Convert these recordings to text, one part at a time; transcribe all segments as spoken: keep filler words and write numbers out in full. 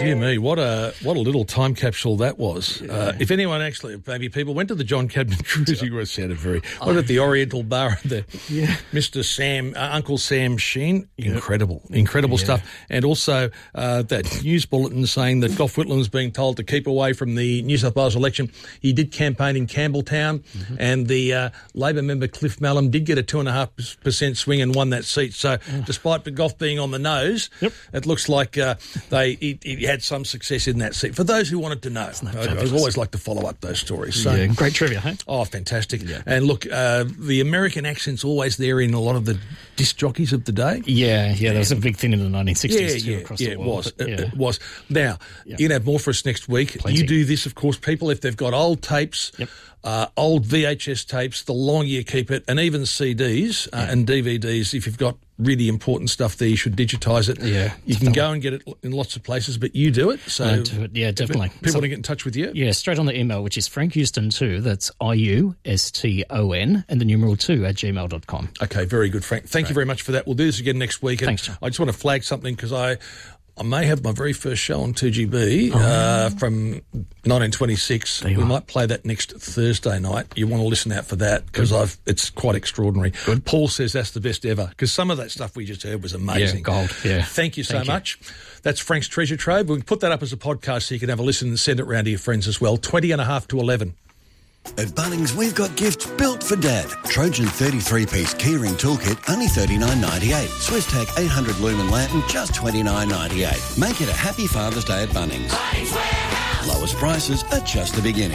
Dear me, what a what a little time capsule that was. Yeah. Uh, if anyone actually, maybe people went to the John Cabot Cruise, it sounded very. What about the Oriental Bar? The yeah. Mister Sam, uh, Uncle Sam Sheen, yep. incredible, incredible yeah. stuff. And also uh, that news bulletin saying that Gough Whitlam was being told to keep away from the New South Wales election. He did campaign in Campbelltown, mm-hmm. and the uh, Labor member Cliff Mallam did get a two and a half percent swing and won that seat. So, oh. despite Gough being on the nose, yep. it looks like uh, they he, he had some success in that seat. For those who wanted to know, I, I've always liked to follow up those stories. So, yeah, great trivia, hey? Oh, fantastic. Yeah. And look, uh, the American accent's always there in a lot of the disc jockeys of the day. Yeah, yeah, that was a big thing in the nineteen sixties yeah, too yeah, across yeah, the world. It was, but, yeah. it, it was. Now, yep. you're going to have more for us next week. Plenty. You do this, of course, people, if they've got old tapes, yep. uh, old V H S tapes, the longer you keep it, and even C Ds uh, yeah. and D V Ds, if you've got really important stuff there, you should digitise it. Yeah, you can go and get it in lots of places, but you do it. So I do it. Yeah, definitely. People so, want to get in touch with you? Yeah, straight on the email, which is Frank Houston two, that's I U S T O N, and the numeral two at gmail dot com. Okay, very good, Frank. Thank right. you very much for that. We'll do this again next week. Thanks, John. I just want to flag something because I... I may have my very first show on two G B oh. uh, from nineteen twenty-six. We are. might play that next Thursday night. You want to listen out for that because I've it's quite extraordinary. Good. Paul says that's the best ever because some of that stuff we just heard was amazing. Yeah, gold. Yeah. Thank you so Thank much. You. That's Frank's Treasure Trove. We can put that up as a podcast so you can have a listen and send it round to your friends as well. twenty and a half to eleven. At Bunnings, we've got gifts built for Dad. Trojan thirty-three piece keyring toolkit, only thirty-nine ninety-eight. SwissTech eight hundred lumen lantern, just twenty-nine ninety-eight. Make it a happy Father's Day at Bunnings. Bunnings Warehouse. Lowest prices are just the beginning.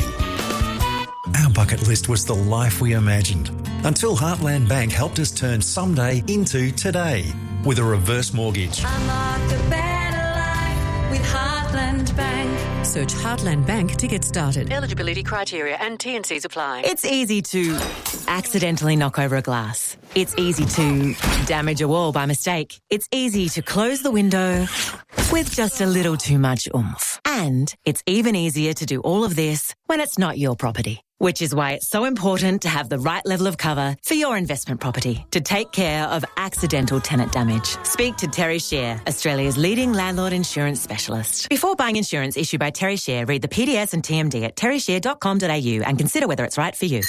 Our bucket list was the life we imagined, until Heartland Bank helped us turn someday into today with a reverse mortgage. Unlock a better life with Heartland Bank. Search Heartland Bank to get started. Eligibility criteria and T and Cs apply. It's easy to accidentally knock over a glass. It's easy to damage a wall by mistake. It's easy to close the window with just a little too much oomph. And it's even easier to do all of this when it's not your property. Which is why it's so important to have the right level of cover for your investment property to take care of accidental tenant damage. Speak to Terry Share, Australia's leading landlord insurance specialist. Before buying insurance issued by Terry Share, read the P D S and T M D at terry share dot com dot a u and consider whether it's right for you.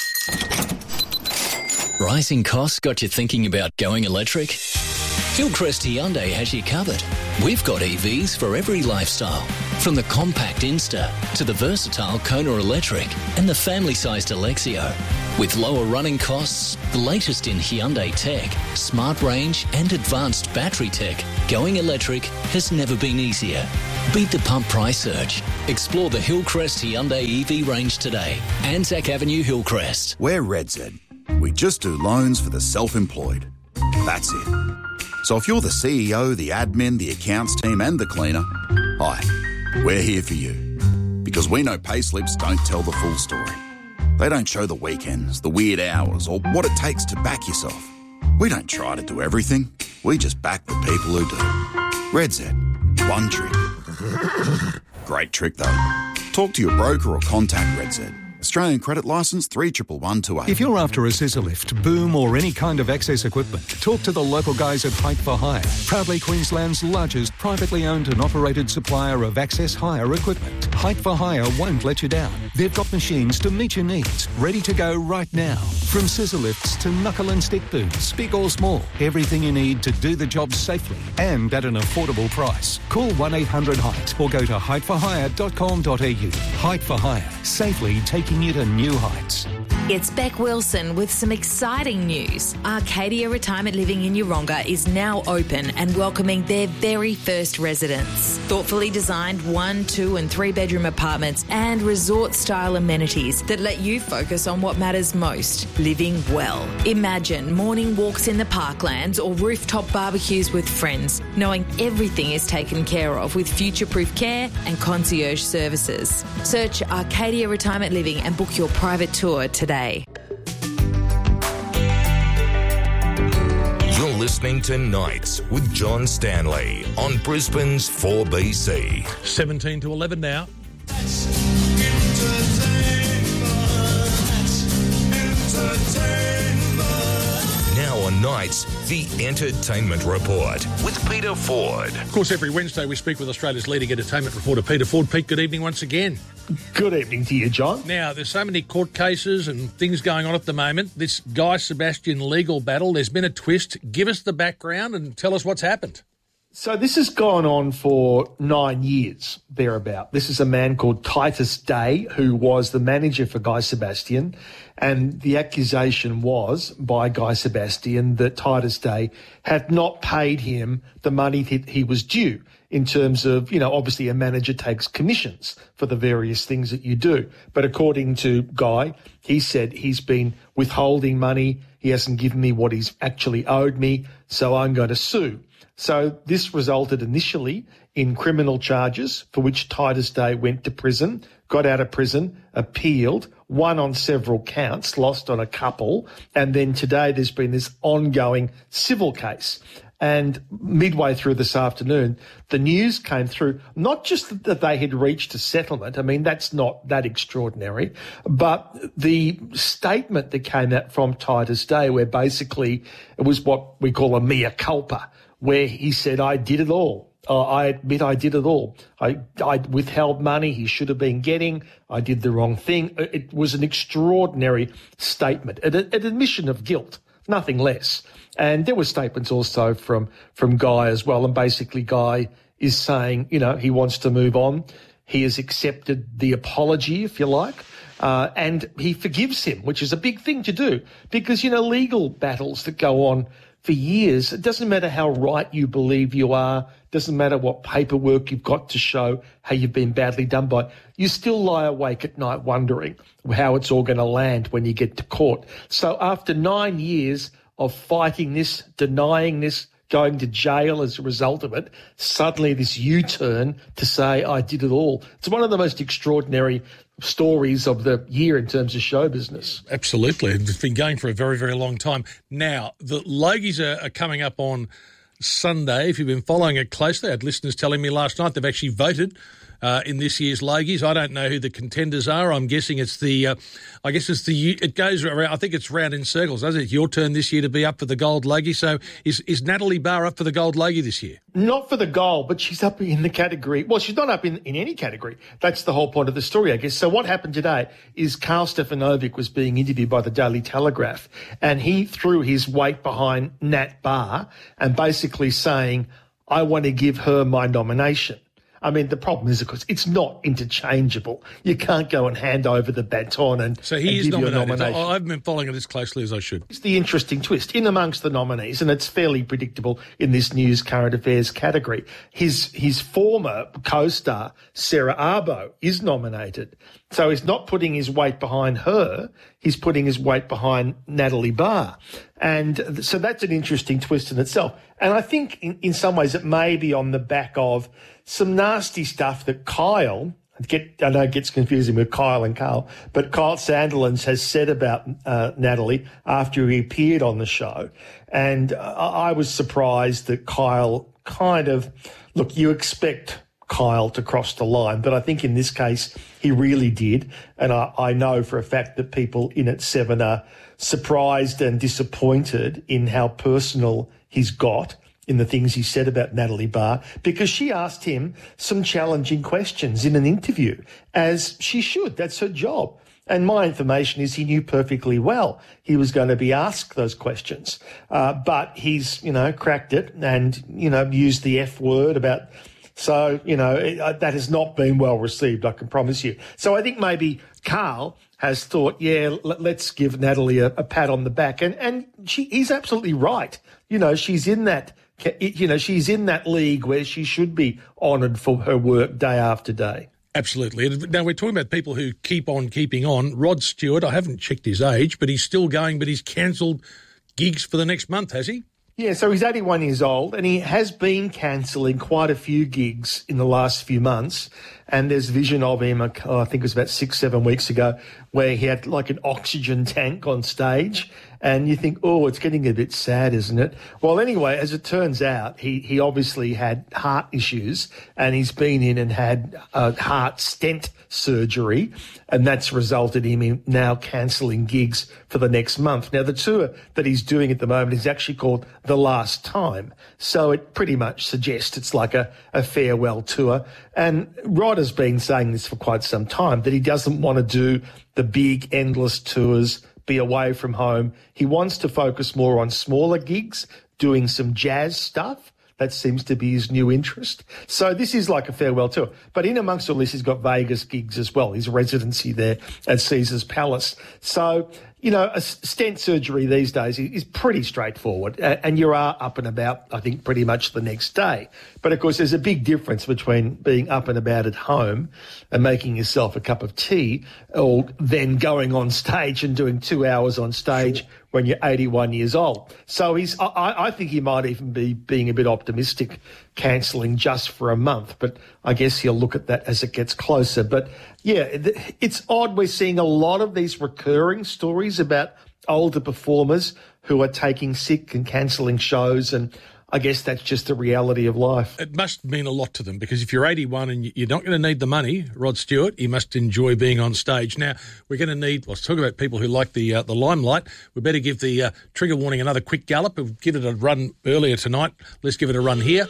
Rising costs got you thinking about going electric? Hillcrest Hyundai has you covered. We've got E Vs for every lifestyle, from the compact Insta to the versatile Kona Electric and the family-sized Alexio. With lower running costs, the latest in Hyundai tech, smart range and advanced battery tech, going electric has never been easier. Beat the pump price surge. Explore the Hillcrest Hyundai E V range today. Anzac Avenue, Hillcrest. We're RedZ. We just do loans for the self-employed. That's it. So if you're the C E O, the admin, the accounts team and the cleaner, hi, we're here for you. Because we know payslips don't tell the full story. They don't show the weekends, the weird hours, or what it takes to back yourself. We don't try to do everything. We just back the people who do. RedZ. One trick. Great trick, though. Talk to your broker or contact RedZ. Australian credit licence three one one two eight. If you're after a scissor lift, boom or any kind of access equipment, talk to the local guys at Height for Hire. Proudly Queensland's largest privately owned and operated supplier of access hire equipment. Height for Hire won't let you down. They've got machines to meet your needs, ready to go right now. From scissor lifts to knuckle and stick booms, big or small, everything you need to do the job safely and at an affordable price. Call one eight hundred height or go to height for hire dot com dot a u. Height for Hire, safely taking you to new heights. It's Beck Wilson with some exciting news. Arcadia Retirement Living in Yeronga is now open and welcoming their very first residents. Thoughtfully designed one, two and three bedroom apartments and resort-style amenities that let you focus on what matters most, living well. Imagine morning walks in the parklands or rooftop barbecues with friends, knowing everything is taken care of with future-proof care and concierge services. Search Arcadia Retirement Living and book your private tour today. You're listening to Nights with John Stanley on Brisbane's four B C. seventeen to eleven now. Now on Nights, The Entertainment Report with Peter Ford. Of course, every Wednesday we speak with Australia's leading entertainment reporter, Peter Ford. Pete, good evening once again. Good evening to you, John. Now, there's so many court cases and things going on at the moment. This Guy Sebastian legal battle, there's been a twist. Give us the background and tell us what's happened. So this has gone on for nine years, thereabout. This is a man called Titus Day, who was the manager for Guy Sebastian, and the accusation was by Guy Sebastian that Titus Day had not paid him the money that he was due in terms of, you know, obviously a manager takes commissions for the various things that you do. But according to Guy, he said he's been withholding money, he hasn't given me what he's actually owed me, so I'm going to sue. So this resulted initially in criminal charges for which Titus Day went to prison, got out of prison, appealed, won on several counts, lost on a couple, and then today there's been this ongoing civil case. And midway through this afternoon, the news came through, not just that they had reached a settlement, I mean, that's not that extraordinary, but the statement that came out from Titus Day, where basically it was what we call a mea culpa, where he said, I did it all. Uh, I admit I did it all. I, I withheld money he should have been getting. I did the wrong thing. It was an extraordinary statement, an, an admission of guilt, nothing less. And there were statements also from, from Guy as well. And basically Guy is saying, you know, he wants to move on. He has accepted the apology, if you like, uh, and he forgives him, which is a big thing to do because, you know, legal battles that go on for years, it doesn't matter how right you believe you are, doesn't matter what paperwork you've got to show how you've been badly done by, you still lie awake at night wondering how it's all going to land when you get to court. So after nine years of fighting this, denying this, going to jail as a result of it, suddenly this U-turn to say, I did it all. It's one of the most extraordinary stories of the year in terms of show business. Absolutely. It's been going for a very, very long time. Now, the Logies are, are coming up on Sunday. If you've been following it closely, I had listeners telling me last night they've actually voted uh, in this year's Logies. I don't know who the contenders are. I'm guessing it's the, uh, I guess it's the, it goes around, I think it's round in circles, doesn't it? It's your turn this year to be up for the Gold Logie. So is, is Natalie Barr up for the Gold Logie this year? Not for the gold, but she's up in the category. Well, she's not up in, in any category. That's the whole point of the story, I guess. So what happened today is Carl Stefanovic was being interviewed by the Daily Telegraph, and he threw his weight behind Nat Barr and basically saying, I want to give her my nomination. I mean, the problem is, of course, it's not interchangeable. You can't go and hand over the baton and, so he and is give nominated. you a nomination. I haven't been following it as closely as I should. It's the interesting twist. In amongst the nominees, and it's fairly predictable in this news current affairs category, his his former co-star, Sarah Arbo, is nominated. So he's not putting his weight behind her, he's putting his weight behind Natalie Barr. And so that's an interesting twist in itself. And I think in, in some ways it may be on the back of some nasty stuff that Kyle, get, I know it gets confusing with Kyle and Carl, but Kyle Sandilands has said about uh, Natalie after he appeared on the show. And uh, I was surprised that Kyle kind of, look, you expect Kyle to cross the line, but I think in this case he really did. And I, I know for a fact that people in at Seven are surprised and disappointed in how personal he's got in the things he said about Natalie Barr, because she asked him some challenging questions in an interview, as she should. That's her job. And my information is he knew perfectly well he was going to be asked those questions. Uh, but he's, you know, cracked it and, you know, used the F word about... So, you know, it, uh, that has not been well received, I can promise you. So I think maybe Carl has thought, yeah, l- let's give Natalie a, a pat on the back. And, and she, he's absolutely right. You know, she's in that, you know, she's in that league where she should be honoured for her work day after day. Absolutely. Now, we're talking about people who keep on keeping on. Rod Stewart, I haven't checked his age, but he's still going, but he's cancelled gigs for the next month, has he? Yeah, so he's eighty-one years old and he has been cancelling quite a few gigs in the last few months. And there's vision of him, oh, I think it was about six, seven weeks ago, where he had like an oxygen tank on stage. And you think, oh, it's getting a bit sad, isn't it? Well, anyway, as it turns out, he, he obviously had heart issues, and he's been in and had a heart stent surgery, and that's resulted in him now cancelling gigs for the next month. Now, the tour that he's doing at the moment is actually called The Last Time, so it pretty much suggests it's like a, a farewell tour. And Rod has been saying this for quite some time, that he doesn't want to do the big, endless tours, be away from home. He wants to focus more on smaller gigs, doing some jazz stuff. That seems to be his new interest. So this is like a farewell tour. But in amongst all this, he's got Vegas gigs as well, his residency there at Caesars Palace. So, you know, a stent surgery these days is pretty straightforward, and you are up and about, I think, pretty much the next day. But, of course, there's a big difference between being up and about at home and making yourself a cup of tea, or then going on stage and doing two hours on stage sure. when you're eighty-one years old. So he's, I, I think he might even be being a bit optimistic, cancelling just for a month. But I guess he'll look at that as it gets closer. But, yeah, it's odd. We're seeing a lot of these recurring stories about older performers who are taking sick and cancelling shows, and I guess that's just the reality of life. It must mean a lot to them, because if you're eighty-one and you're not going to need the money, Rod Stewart, you must enjoy being on stage. Now, we're going to need, let's talk about people who like the uh, the limelight. We better give the uh, trigger warning another quick gallop. We've given it a run earlier tonight. Let's give it a run here.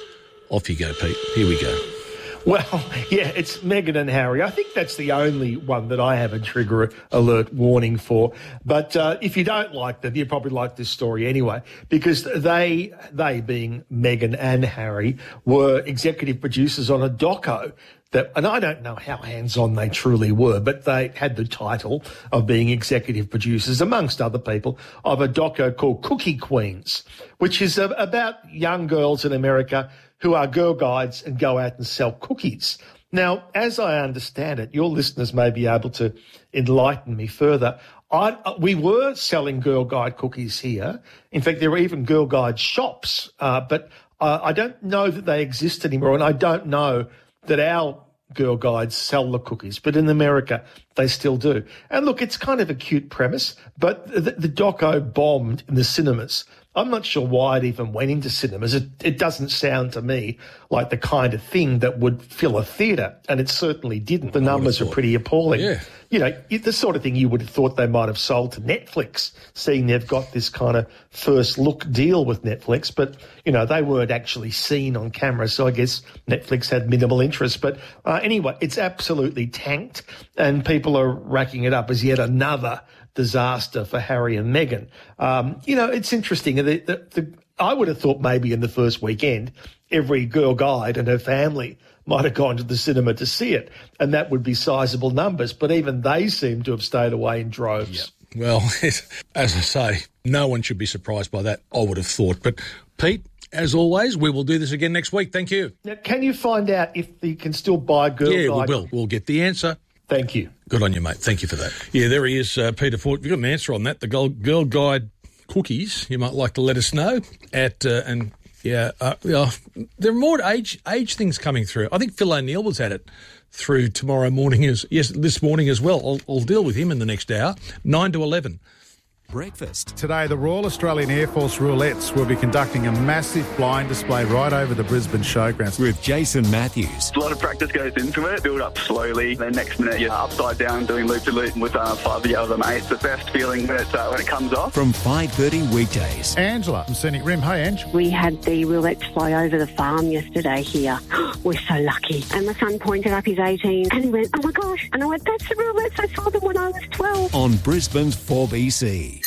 Off you go, Pete. Here we go. Well, yeah, it's Meghan and Harry. I think that's the only one that I have a trigger alert warning for. But uh, if you don't like them, you probably like this story anyway, because they, they being Meghan and Harry, were executive producers on a doco that, and I don't know how hands-on they truly were, but they had the title of being executive producers, amongst other people, of a doco called Cookie Queens, which is uh, about young girls in America who are girl guides and go out and sell cookies. Now, as I understand it, your listeners may be able to enlighten me further. I, we were selling Girl Guide cookies here. In fact, there are even Girl Guide shops, uh, but uh, I don't know that they exist anymore, and I don't know that our Girl Guides sell the cookies, but in America they still do. And look, it's kind of a cute premise, but the, the doco bombed in the cinemas. I'm not sure why it even went into cinemas. It, it doesn't sound to me like the kind of thing that would fill a theatre, and it certainly didn't. The numbers are pretty appalling. Yeah. You know, the sort of thing you would have thought they might have sold to Netflix, seeing they've got this kind of first look deal with Netflix. But, you know, they weren't actually seen on camera, so I guess Netflix had minimal interest. But uh, anyway, it's absolutely tanked, and people are racking it up as yet another disaster for Harry and Meghan. Um, you know, it's interesting. The, the, the, I would have thought maybe in the first weekend, every girl guide and her family might have gone to the cinema to see it, and that would be sizable numbers. But even they seem to have stayed away in droves. Yep. Well, as I say, no one should be surprised by that, I would have thought. But, Pete, as always, we will do this again next week. Thank you. Now, can you find out if you can still buy girl yeah, guide? Yeah, we will. We'll get the answer. Thank you. Good on you, mate. Thank you for that. Yeah, there he is, uh, Peter Ford. If you've got an answer on that, the Girl, girl Guide cookies, you might like to let us know. At uh, and yeah, uh, uh, there are more age age things coming through. I think Phil O'Neill was at it through tomorrow morning, as yes, this morning as well. I'll, I'll deal with him in the next hour, nine to eleven. Breakfast. Today, the Royal Australian Air Force Roulettes will be conducting a massive blind display right over the Brisbane Showgrounds. With Jason Matthews. A lot of practice goes into it. Build up slowly. Then next minute, you're upside down doing loop-to-loop with uh, five of your other mates. The best feeling when it, uh, when it comes off. From five thirty weekdays. Angela from Scenic Rim. Hey, Ange. We had the roulettes fly over the farm yesterday here. We're so lucky. And my son pointed up his eighteen and he went, oh my gosh. And I went, that's the roulettes. I saw them when I was twelve. On Brisbane's four B C.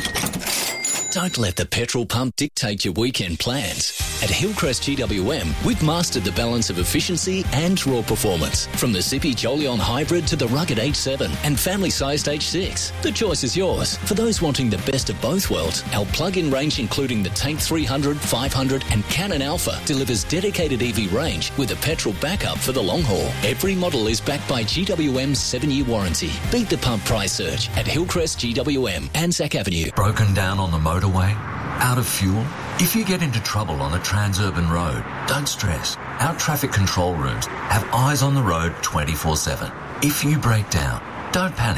Don't let the petrol pump dictate your weekend plans. At Hillcrest G W M, we've mastered the balance of efficiency and raw performance. From the zippy Jolion Hybrid to the rugged H seven and family-sized H six. The choice is yours. For those wanting the best of both worlds, our plug-in range including the Tank three hundred, five hundred and Cannon Alpha delivers dedicated E V range with a petrol backup for the long haul. Every model is backed by G W M's seven-year warranty. Beat the pump price surge at Hillcrest G W M, Anzac Avenue. Broken down on the motorway? Out of fuel? If you get into trouble on a Transurban road, don't stress. Our traffic control rooms have eyes on the road twenty-four seven. If you break down, don't panic.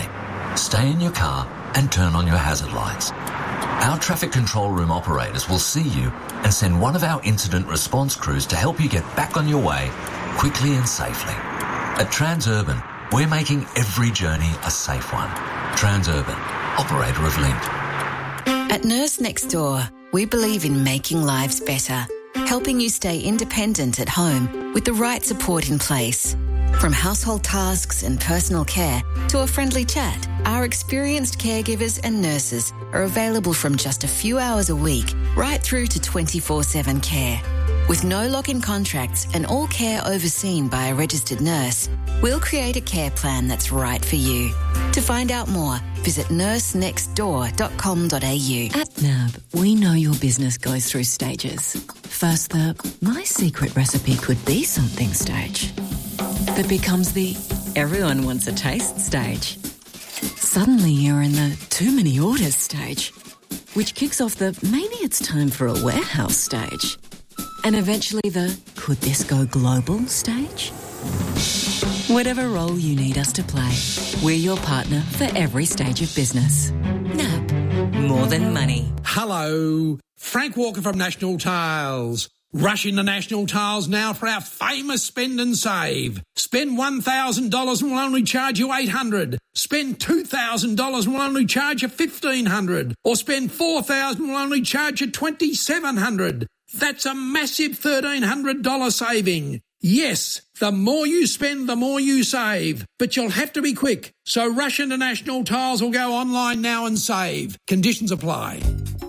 stay in your car and turn on your hazard lights. Our traffic control room operators will see you and send one of our incident response crews to help you get back on your way quickly and safely. At Transurban, we're making every journey a safe one. Transurban, operator of Link. At Nurse Next Door, we believe in making lives better, helping you stay independent at home with the right support in place. From household tasks and personal care to a friendly chat, our experienced caregivers and nurses are available from just a few hours a week right through to twenty-four seven care. With no lock-in contracts and all care overseen by a registered nurse, we'll create a care plan that's right for you. To find out more, visit nurse next door dot com dot a u. At N A B, we know your business goes through stages. First, the my secret recipe could be something stage. That becomes the everyone wants a taste stage. Suddenly you're in the too many orders stage, which kicks off the maybe it's time for a warehouse stage. And eventually the could this go global stage? Whatever role you need us to play, we're your partner for every stage of business. N A B, more than money. Hello, Frank Walker from National Tiles. Rush into National Tiles now for our famous spend and save. Spend one thousand dollars and we'll only charge you eight hundred dollars. Spend two thousand dollars and we'll only charge you fifteen hundred dollars. Or spend four thousand dollars and we'll only charge you twenty-seven hundred dollars. That's a massive thirteen hundred dollars saving. Yes, the more you spend, the more you save. But you'll have to be quick. So rush into National Tiles or go online now and save. Conditions apply.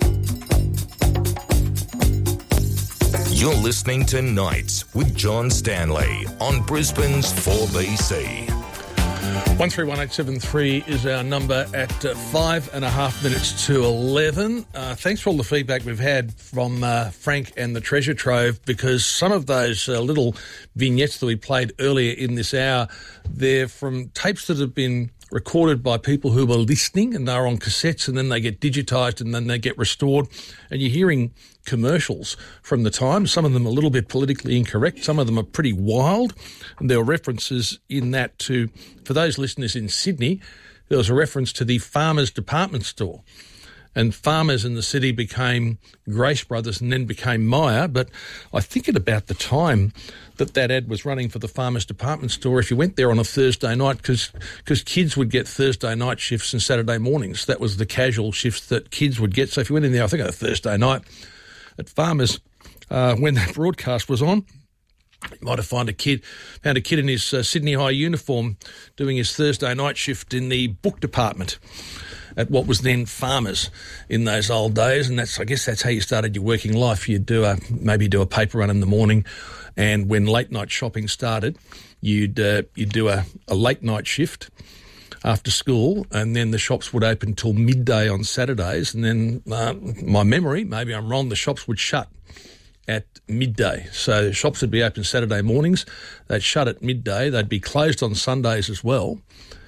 You're listening to Nights with John Stanley on Brisbane's four B C. one three one eight seven three is our number at uh, five and a half minutes to eleven. Uh, thanks for all the feedback we've had from uh, Frank and the Treasure Trove, because some of those uh, little vignettes that we played earlier in this hour, they're from tapes that have been recorded by people who were listening, and they're on cassettes, and then they get digitised and then they get restored. And you're hearing commercials from the time. Some of them a little bit politically incorrect. Some of them are pretty wild. And there were references in that to, for those listeners in Sydney, there was a reference to the Farmers Department Store. And Farmers in the city became Grace Brothers and then became Myer. But I think at about the time that that ad was running for the Farmers Department Store, if you went there on a Thursday night, because because kids would get Thursday night shifts and Saturday mornings. That was the casual shifts that kids would get. So if you went in there, I think on a Thursday night at Farmers, uh, when that broadcast was on, you might have found a kid, found a kid in his uh, Sydney High uniform doing his Thursday night shift in the book department at what was then Farmers in those old days. And that's, I guess that's how you started your working life. You'd do a, maybe do a paper run in the morning, and when late night shopping started, you'd uh, you'd do a, a late night shift after school, and then the shops would open till midday on Saturdays. And then uh, my memory, maybe I'm wrong, the shops would shut at midday. So shops would be open Saturday mornings. They'd shut at midday. They'd be closed on Sundays as well.